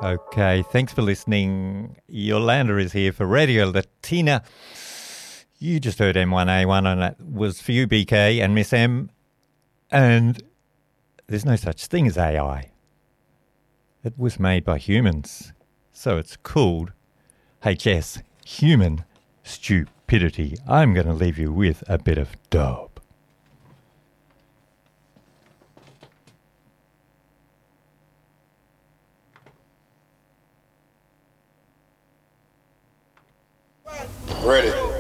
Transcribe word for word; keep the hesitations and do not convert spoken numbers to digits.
Okay, thanks for listening. Yolanda is here for Radio Latina. You just heard M one A one, and that was for you, B K, and Miss M. And there's no such thing as A I. It was made by humans. So it's called H S, Human Stupidity. I'm going to leave you with a bit of dub. Ready.